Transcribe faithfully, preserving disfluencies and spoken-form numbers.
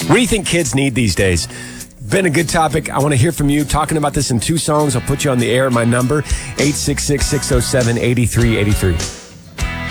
What do you think kids need these days? Been a good topic. I want to hear from you. Talking about this in two songs. I'll put you on the air. My number, eight six six, six oh seven, eight three eight three.